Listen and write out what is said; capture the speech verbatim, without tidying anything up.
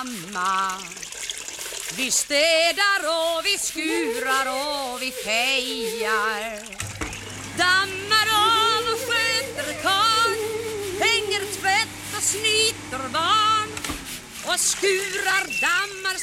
mamma. Vi städar och vi skurar och vi fejar, dammar av och sköter karl, hänger tvätt och snyter barn och skurar dammar